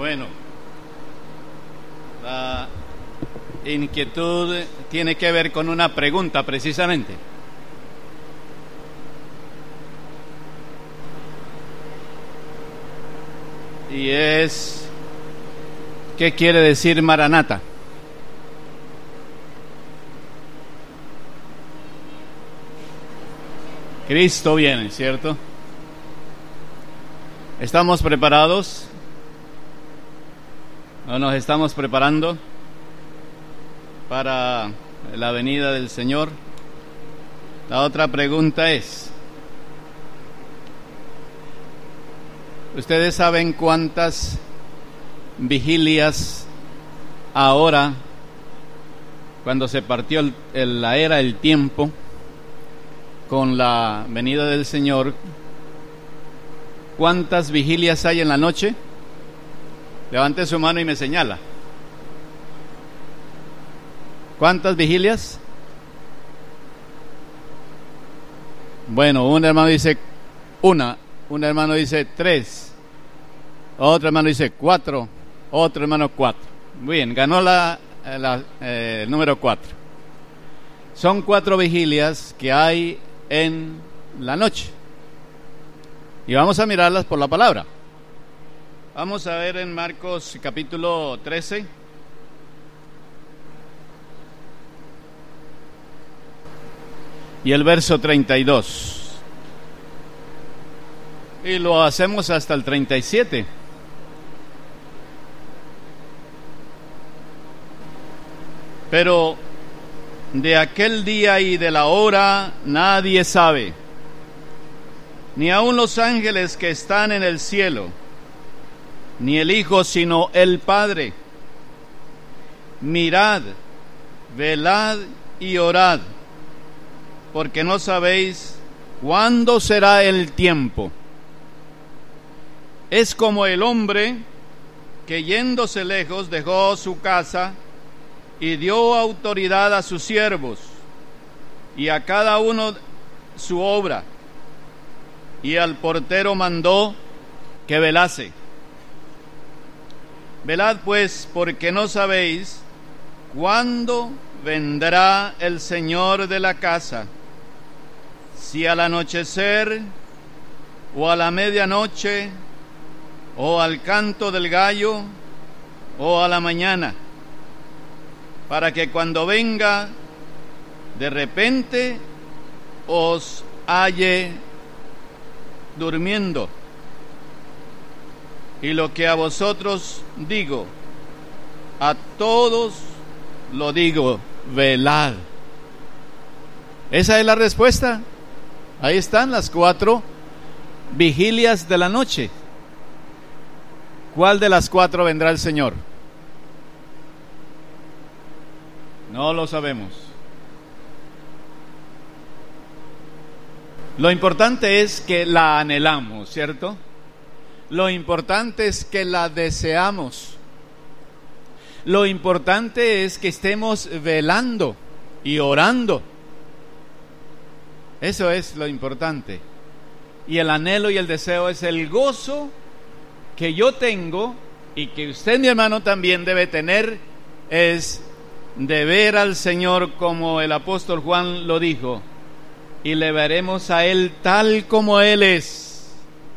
Bueno, la inquietud tiene que ver con una pregunta precisamente. Y es, ¿qué quiere decir Maranata? Cristo viene, ¿cierto? ¿Estamos preparados? ¿O nos estamos preparando para la venida del Señor? La otra pregunta es, ¿ustedes saben cuántas vigilias ahora, cuando se partió la era del tiempo, con la venida del Señor, cuántas vigilias hay en la noche? Levante su mano y me señala. ¿Cuántas vigilias? Bueno, un hermano dice una, un hermano dice 3, otro hermano dice 4, otro hermano 4. Muy bien, ganó el número 4. Son 4 vigilias que hay en la noche. Y vamos a mirarlas por la palabra. Vamos a ver en Marcos capítulo 13. Y el verso 32. Y lo hacemos hasta el 37. Pero de aquel día y de la hora nadie sabe, ni aun los ángeles que están en el cielo, ni el Hijo, sino el Padre. Mirad, velad y orad, porque no sabéis cuándo será el tiempo. Es como el hombre que yéndose lejos dejó su casa y dio autoridad a sus siervos, y a cada uno su obra, y al portero mandó que velase. Velad pues, porque no sabéis cuándo vendrá el Señor de la casa, si al anochecer, o a la medianoche, o al canto del gallo, o a la mañana, para que cuando venga, de repente os halle durmiendo. Y lo que a vosotros digo, a todos lo digo, velad. Esa es la respuesta. Ahí están las 4 vigilias de la noche. ¿Cuál de las 4 vendrá el Señor? No lo sabemos. Lo importante es que la anhelamos, ¿cierto? Lo importante es que la deseamos. Lo importante es que estemos velando y orando. Eso es lo importante. Y el anhelo y el deseo es el gozo que yo tengo y que usted, mi hermano, también debe tener, es de ver al Señor como el apóstol Juan lo dijo, y le veremos a Él tal como Él es.